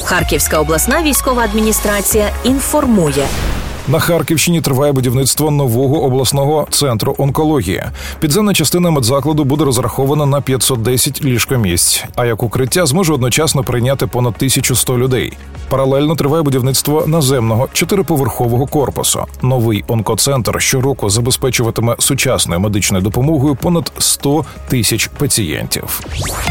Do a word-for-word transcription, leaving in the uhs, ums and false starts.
Харківська обласна військова адміністрація інформує. На Харківщині триває будівництво нового обласного центру онкології. Підземна частина медзакладу буде розрахована на п'ятсот десять ліжкомісць, а як укриття зможе одночасно прийняти понад тисячу сто людей. Паралельно триває будівництво наземного чотириповерхового корпусу. Новий онкоцентр щороку забезпечуватиме сучасною медичною допомогою понад сто тисяч пацієнтів.